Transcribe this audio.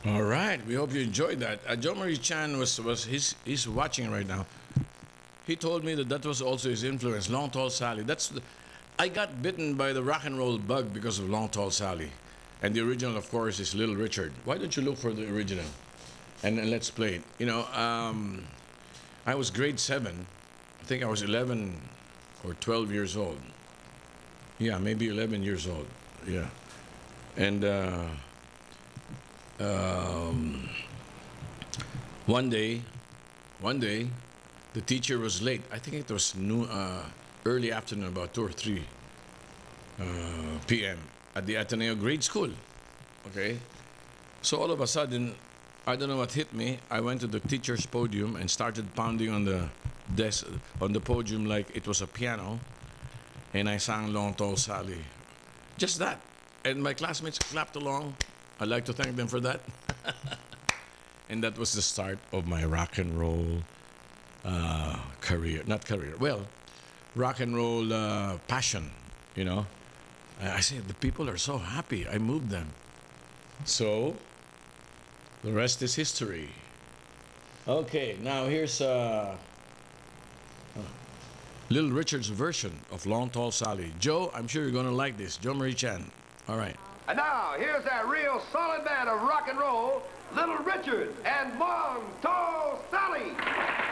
All right. We hope you enjoyed that. Joe Marie Chan was he's watching right now. He told me that that was also his influence. Long Tall Sally. I got bitten by the rock and roll bug because of Long Tall Sally, and the original, of course, is Little Richard. Why don't you look for the original, and let's play it. I was grade 7. I think I was 11 or 12 years old. Yeah, maybe 11 years old. Yeah, and um, one day, one day, the teacher was late. I think it was early afternoon, about 2 or 3 p.m. at the Ateneo grade school. Okay, so all of a sudden, I don't know what hit me. I went to the teacher's podium and started pounding on the desk, on the podium like it was a piano, and I sang Long Tall Sally. Just that. And my classmates clapped along. I'd like to thank them for that. And that was the start of my rock and roll career. Not career. Well, rock and roll passion, you know. I say the people are so happy. I moved them. So the rest is history. Okay, now here's Little Richard's version of Long Tall Sally. Joe, I'm sure you're going to like this. Joe Marie Chan. All right. And now, here's that real solid band of rock and roll, Little Richard and Long Tall Sally.